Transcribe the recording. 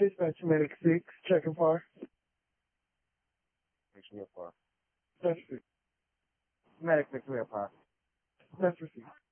Dispatch Medic 6, checking far. Make sure you're far. That's received. Medic 6, we are far. That's received.